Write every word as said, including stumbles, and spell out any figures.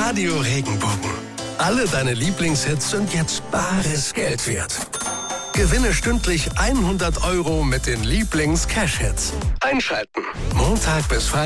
Radio Regenbogen. Alle deine Lieblingshits sind jetzt bares Geld wert. Gewinne stündlich hundert Euro mit den Lieblings-Cash-Hits. Einschalten. Montag bis Freitag.